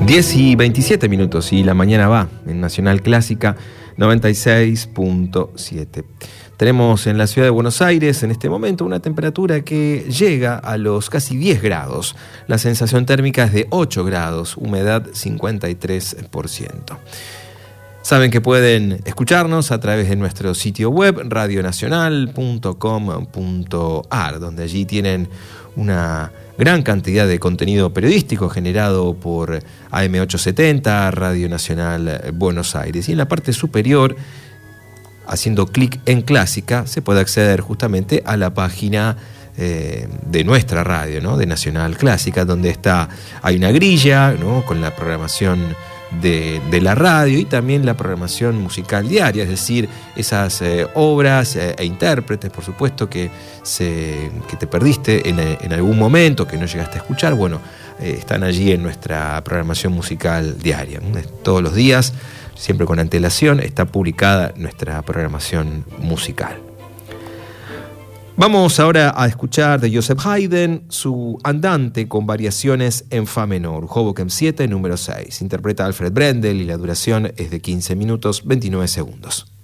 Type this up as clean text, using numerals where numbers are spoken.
10:27 y la mañana va en Nacional Clásica 96.7. Tenemos en la ciudad de Buenos Aires en este momento una temperatura que llega a los casi 10 grados. La sensación térmica es de 8 grados, humedad 53%. Saben que pueden escucharnos a través de nuestro sitio web radionacional.com.ar, donde allí tienen una gran cantidad de contenido periodístico generado por AM870, Radio Nacional Buenos Aires. Y en la parte superior, haciendo clic en Clásica, se puede acceder justamente a la página de nuestra radio, ¿no? De Nacional Clásica, donde hay una grilla, ¿no? Con la programación de la radio y también la programación musical diaria, es decir, esas obras e intérpretes, por supuesto, que te perdiste en algún momento, que no llegaste a escuchar, bueno, están allí en nuestra programación musical diaria, ¿no? Todos los días, siempre con antelación, está publicada nuestra programación musical. Vamos ahora a escuchar de Joseph Haydn su Andante con variaciones en fa menor, Hoboken 7, número 6. Interpreta Alfred Brendel y la duración es de 15 minutos 29 segundos.